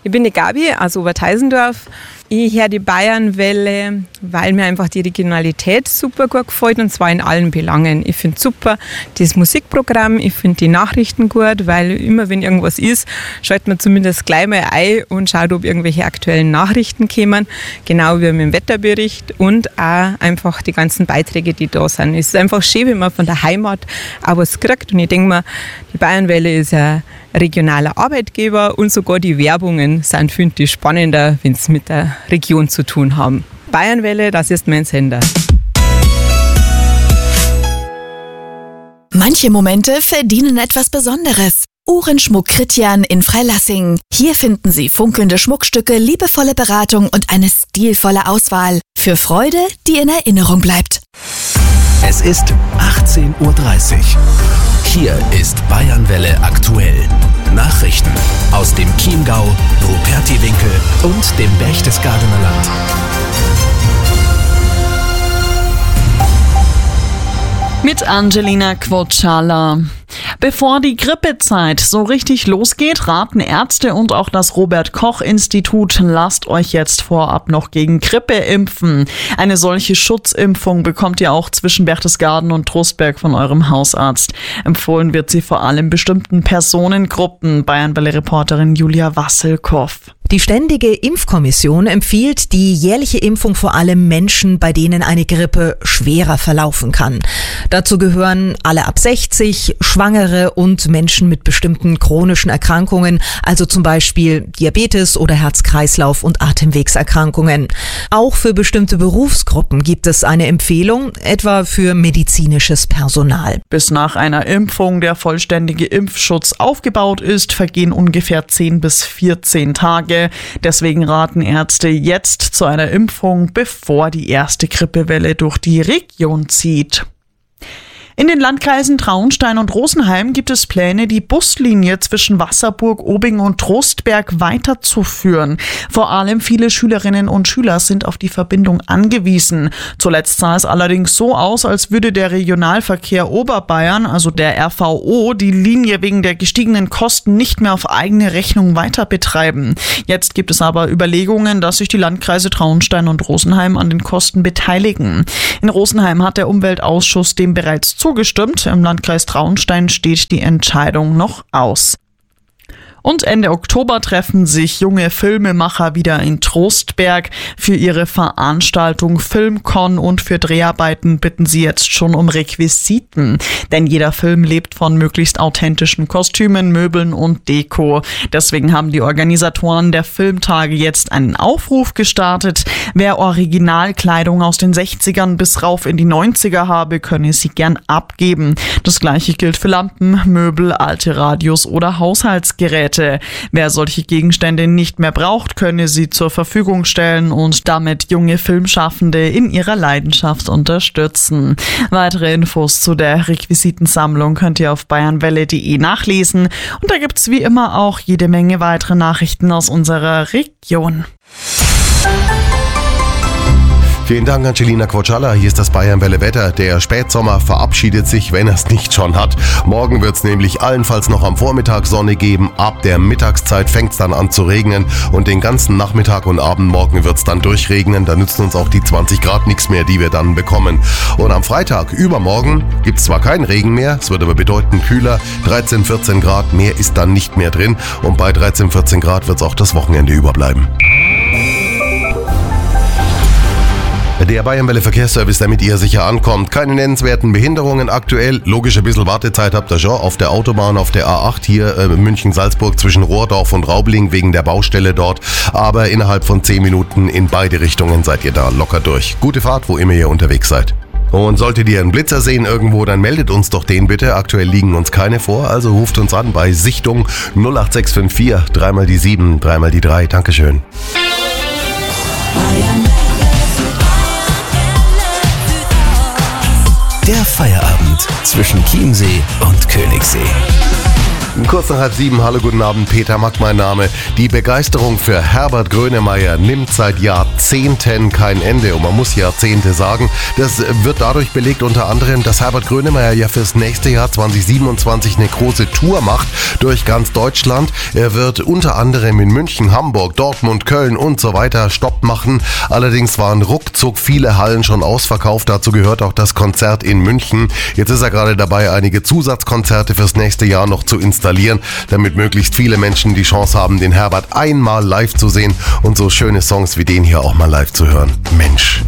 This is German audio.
Ich bin die Gabi aus Oberteisendorf. Ich höre die Bayernwelle, weil mir einfach die Regionalität super gut gefällt, und zwar in allen Belangen. Ich finde super das Musikprogramm, ich finde die Nachrichten gut, weil immer, wenn irgendwas ist, schaltet man zumindest gleich mal ein und schaut, ob irgendwelche aktuellen Nachrichten kommen, genau wie mit dem Wetterbericht, und auch einfach die ganzen Beiträge, die da sind. Es ist einfach schön, wenn man von der Heimat auch was kriegt, und ich denke mir, die Bayernwelle ist ein regionaler Arbeitgeber, und sogar die Werbungen sind, finde ich, spannender, wenn sie mit der Region zu tun haben. Bayernwelle, das ist mein Sender. Manche Momente verdienen etwas Besonderes. Uhrenschmuck Kritjan in Freilassing. Hier finden Sie funkelnde Schmuckstücke, liebevolle Beratung und eine stilvolle Auswahl. Für Freude, die in Erinnerung bleibt. Es ist 18:30 Uhr. Hier ist Bayernwelle aktuell. Nachrichten aus dem Chiemgau, Rupertiwinkel und dem Berchtesgadener Land. Mit Angelina Quocciala. Bevor die Grippezeit so richtig losgeht, raten Ärzte und auch das Robert-Koch-Institut, lasst euch jetzt vorab noch gegen Grippe impfen. Eine solche Schutzimpfung bekommt ihr auch zwischen Berchtesgaden und Trostberg von eurem Hausarzt. Empfohlen wird sie vor allem bestimmten Personengruppen. Bayernwelle-Reporterin Julia Wasselkow. Die Ständige Impfkommission empfiehlt die jährliche Impfung vor allem Menschen, bei denen eine Grippe schwerer verlaufen kann. Dazu gehören alle ab 60, Schwangere und Menschen mit bestimmten chronischen Erkrankungen, also zum Beispiel Diabetes oder Herz-Kreislauf- und Atemwegserkrankungen. Auch für bestimmte Berufsgruppen gibt es eine Empfehlung, etwa für medizinisches Personal. Bis nach einer Impfung der vollständige Impfschutz aufgebaut ist, vergehen ungefähr 10 bis 14 Tage. Deswegen raten Ärzte jetzt zu einer Impfung, bevor die erste Grippewelle durch die Region zieht. In den Landkreisen Traunstein und Rosenheim gibt es Pläne, die Buslinie zwischen Wasserburg, Obing und Trostberg weiterzuführen. Vor allem viele Schülerinnen und Schüler sind auf die Verbindung angewiesen. Zuletzt sah es allerdings so aus, als würde der Regionalverkehr Oberbayern, also der RVO, die Linie wegen der gestiegenen Kosten nicht mehr auf eigene Rechnung weiter betreiben. Jetzt gibt es aber Überlegungen, dass sich die Landkreise Traunstein und Rosenheim an den Kosten beteiligen. In Rosenheim hat der Umweltausschuss dem bereits zugestimmt. Im Landkreis Traunstein steht die Entscheidung noch aus. Und Ende Oktober treffen sich junge Filmemacher wieder in Trostberg für ihre Veranstaltung Filmcon, und für Dreharbeiten bitten sie jetzt schon um Requisiten. Denn jeder Film lebt von möglichst authentischen Kostümen, Möbeln und Deko. Deswegen haben die Organisatoren der Filmtage jetzt einen Aufruf gestartet. Wer Originalkleidung aus den 60ern bis rauf in die 90er habe, könne sie gern abgeben. Das gleiche gilt für Lampen, Möbel, alte Radios oder Haushaltsgeräte. Wer solche Gegenstände nicht mehr braucht, könne sie zur Verfügung stellen und damit junge Filmschaffende in ihrer Leidenschaft unterstützen. Weitere Infos zu der Requisitensammlung könnt ihr auf bayernwelle.de nachlesen, und da gibt's wie immer auch jede Menge weitere Nachrichten aus unserer Region. Vielen Dank, Angelina Quocciala. Hier ist das Bayernwelle Wetter. Der Spätsommer verabschiedet sich, wenn er es nicht schon hat. Morgen wird es nämlich allenfalls noch am Vormittag Sonne geben. Ab der Mittagszeit fängt es dann an zu regnen, und den ganzen Nachmittag und Abend morgen wird es dann durchregnen. Da nützen uns auch die 20 Grad nichts mehr, die wir dann bekommen. Und am Freitag, übermorgen, gibt es zwar keinen Regen mehr, es wird aber bedeutend kühler. 13, 14 Grad, mehr ist dann nicht mehr drin. Und bei 13, 14 Grad wird es auch das Wochenende überbleiben. Der Bayernwelle Verkehrsservice, damit ihr sicher ankommt. Keine nennenswerten Behinderungen aktuell. Logisch, ein bisschen Wartezeit habt ihr schon auf der Autobahn, auf der A8 hier München-Salzburg zwischen Rohrdorf und Raubling wegen der Baustelle dort. Aber innerhalb von 10 Minuten in beide Richtungen seid ihr da locker durch. Gute Fahrt, wo immer ihr unterwegs seid. Und solltet ihr einen Blitzer sehen irgendwo, dann meldet uns doch den bitte. Aktuell liegen uns keine vor, also ruft uns an bei Sichtung 08654 3 mal die 7, 3 mal die 3. Dankeschön. Der Feierabend zwischen Chiemsee und Königssee. Kurz nach 6:30, hallo, guten Abend, Peter Mack mein Name. Die Begeisterung für Herbert Grönemeyer nimmt seit Jahrzehnten kein Ende und man muss Jahrzehnte sagen. Das wird dadurch belegt unter anderem, dass Herbert Grönemeyer ja fürs nächste Jahr 2027 eine große Tour macht durch ganz Deutschland. Er wird unter anderem in München, Hamburg, Dortmund, Köln und so weiter Stopp machen. Allerdings waren ruckzuck viele Hallen schon ausverkauft. Dazu gehört auch das Konzert in München. Jetzt ist er gerade dabei, einige Zusatzkonzerte fürs nächste Jahr noch zu installieren, damit möglichst viele Menschen die Chance haben, den Herbert einmal live zu sehen und so schöne Songs wie den hier auch mal live zu hören. Mensch.